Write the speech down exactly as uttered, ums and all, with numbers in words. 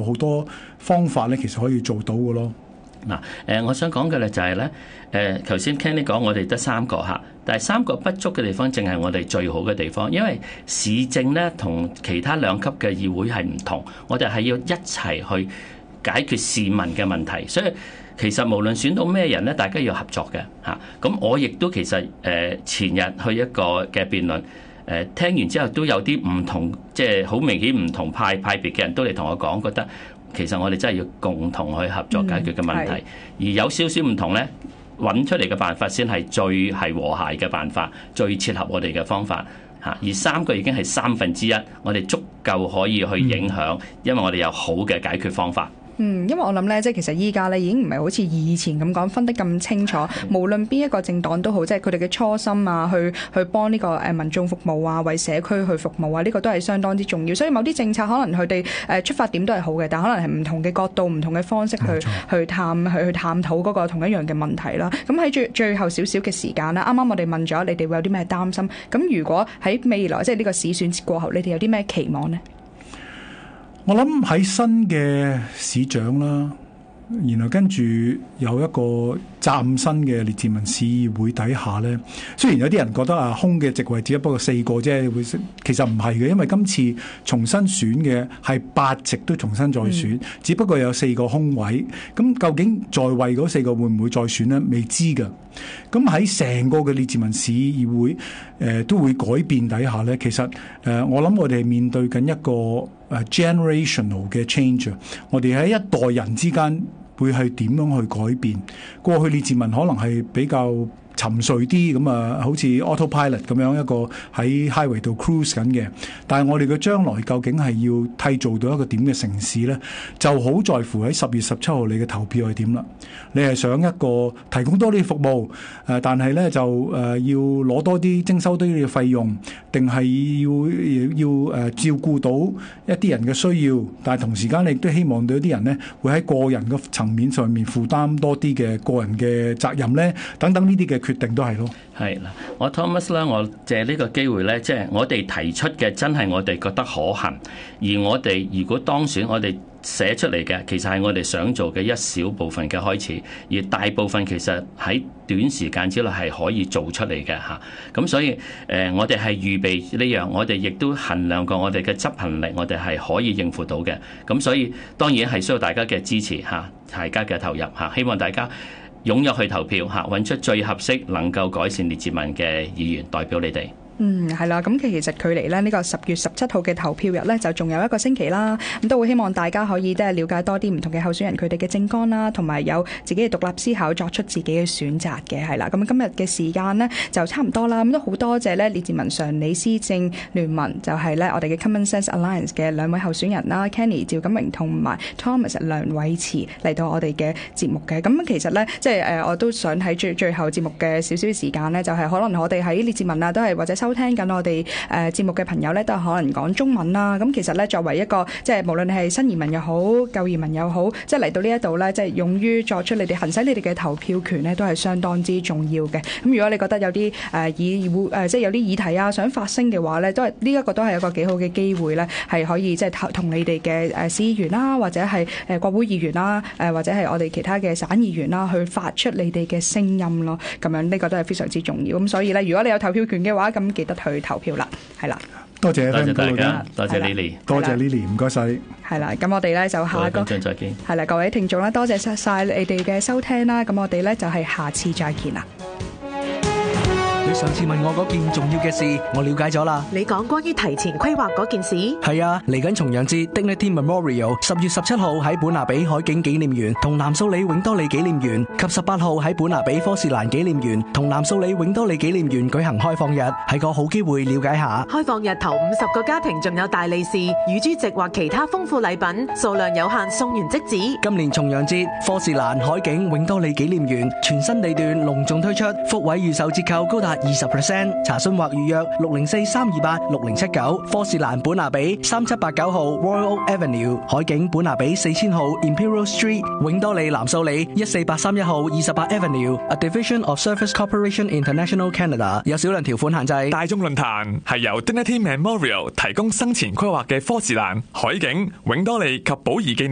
有好多方法咧，其實可以做到嘅咯。 嗱，誒，我想講嘅咧就係咧，誒，頭先 Kenny 講我哋得三個嚇，但係三個不足嘅地方，正係我哋最好嘅地方，因為市政咧同其他兩級嘅議會係唔同，我哋係要一齊去解決市民嘅問題，所以其實無論選到咩人咧，大家要合作嘅嚇。咁我亦都其實誒前日去一個嘅辯論，誒聽完之後都有啲唔同，即係好明顯唔同派派別嘅人都嚟同我講，覺得其實我哋真係要共同去合作解決嘅問題，嗯、而有少少唔同咧，揾出嚟嘅辦法先係最係和諧嘅辦法，最切合我哋嘅方法嚇。而三個已經係三分之一，我哋足夠可以去影響，因為我哋有好嘅解決方法。 嗯，因為我諗咧，即係其實依家咧已經唔係好似以前咁講分得咁清楚，無論邊一個政黨都好，即係佢哋嘅初心啊，去去幫呢個誒民眾服務啊，為社區去服務啊，呢、這個都係相當之重要。所以某啲政策可能佢哋誒出發點都係好嘅，但可能係唔同嘅角度、唔同嘅方式去去探去去探討嗰個同一樣嘅問題啦。咁喺最最後少少嘅時間啦，啱啱我哋問咗你哋會有啲咩擔心？咁如果喺未來即係呢個市選過後，你哋有啲咩期望呢？ 我諗喺新嘅市長啦，然後跟住有一個嶄新嘅列治文市議會底下呢，雖然有啲人覺得啊空嘅席位只不過四個啫，會其實唔係嘅，因為今次重新選嘅係八席都重新再選，嗯、只不過有四個空位。咁究竟在位嗰四個會唔會再選呢？未知㗎。咁喺成個嘅列治文市議會誒、呃、都會改變底下呢，其實誒、呃、我諗我哋係面對緊一個誒 generational 嘅 change， 我哋喺一代人之間會係點樣去改變？過去列治文可能係比較沉睡啲咁啊，好似 autopilot 咁樣一個喺 highway 度 cruise 緊嘅。但係我哋嘅將來究竟係要締造到一個點嘅城市呢？就好在乎喺十月十七號你嘅投票係點啦。你係想一個提供多啲服務，誒，但係呢就誒要攞多啲徵收多啲嘅費用，定係要要誒照顧到一啲人嘅需要，但係同時間你亦都希望到一啲人呢會喺個人嘅層面上面負擔多啲嘅個人嘅責任呢，等等呢啲嘅決定都係咯。 係啦，我 Thomas 咧，我借呢個機會咧，即係我哋提出嘅真係我哋覺得可行，而我哋如果當選，我哋寫出嚟嘅其實係我哋想做嘅一小部分嘅開始，而大部分其實喺短時間之內係可以做出嚟嘅嚇。咁所以誒，我哋係預備呢樣，我哋亦都衡量過我哋嘅執行力，我哋係可以應付到嘅。咁所以當然係需要大家嘅支持嚇，大家嘅投入嚇，希望大家踴躍去投票嚇，揾出最合適能夠改善列治文嘅議員代表你哋。 嗯，係啦，咁其實距離咧呢個十月十七號嘅投票日呢，就仲有一個星期啦。咁都會希望大家可以即係了解多啲唔同嘅候選人佢哋嘅政綱啦，同埋有自己嘅獨立思考，作出自己嘅選擇嘅。係啦，咁今日嘅時間呢，就差唔多啦。咁都好多謝呢列治文常理施政聯盟，就係呢我哋嘅 Common Sense Alliance 嘅兩位候選人啦 ，Kenny 趙錦榮同埋 Thomas 梁偉慈嚟到我哋嘅節目嘅。咁其實呢，即係誒，我都想喺最最後節目嘅少少時間呢，就係可能我哋喺列治文啊，都係或者收聽緊我哋誒節目嘅朋友咧，都係可能講中文啦。咁其實咧，作為一個即係無論你係新移民又好，舊移民又好，即係嚟到呢一度咧，即係勇於作出你哋行使你哋嘅投票權咧，都係相當之重要嘅。咁如果你覺得有啲誒議會誒即係有啲議題啊，想發聲嘅話咧，都係呢一個都係一個幾好嘅機會咧，係可以即係同你哋嘅誒市議員啦，或者係誒國會議員啦，誒或者係我哋其他嘅省議員啦，去發出你哋嘅聲音咯。咁樣呢個都係非常之重要。咁所以咧，如果你有投票權嘅話，咁記得去投票啦，係啦， 多謝， 多謝大家，多謝 Lily， 多謝 Lily， 唔該晒。 係啦，咁我哋咧就下個再見， 係啦，各位聽眾啦，多謝晒你哋嘅收聽啦，咁我哋咧就係下次再見啦。 你上次問我嗰件重要嘅事，我了解咗啦。 你講關於提前規劃嗰件事？ 係啊，嚟緊重陽節 Dignity Memorial 十月十七號喺本拿比海景紀念園同南素里永多利紀念園，及十八號喺本拿比科士蘭紀念園同南素里永多利紀念園舉行開放日，係個好機會了解下。 開放日頭五十個家庭仲有大利是、乳豬席或其他豐富禮品，數量有限，送完即止。 今年重陽節科士蘭海景永多利紀念園全新地段隆重推出，福位預售折扣高達二十 percent， 查詢或預約六零四三二八六零七九，科士蘭本拿比三七八九號 Royal Oak Avenue， 海景本拿比四千號 Imperial Street， 永多利南素里一四八三一號二十八 Avenue，A Division of Service Corporation International Canada， 有少量條款限制。 大眾論壇係由 Dignity Memorial 提供生前規劃嘅科士蘭、海景、永多利及寶儀紀念